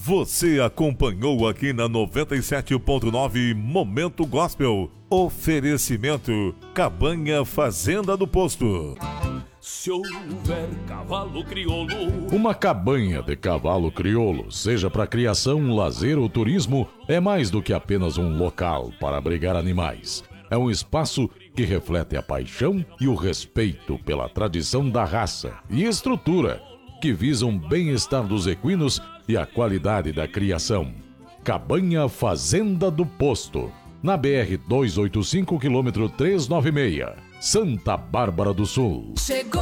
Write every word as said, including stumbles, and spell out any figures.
Você acompanhou aqui na noventa e sete ponto nove Momento Gospel. Oferecimento Cabanha Fazenda do Posto. Se houver cavalo crioulo, uma cabanha de cavalo crioulo, seja para criação, lazer ou turismo, é mais do que apenas um local para abrigar animais. É um espaço que reflete a paixão e o respeito pela tradição da raça e estrutura, que visam o bem-estar dos equinos e a qualidade da criação. Cabanha Fazenda do Posto, na B R duzentos e oitenta e cinco, quilômetro trezentos e noventa e seis, Santa Bárbara do Sul. Chegou!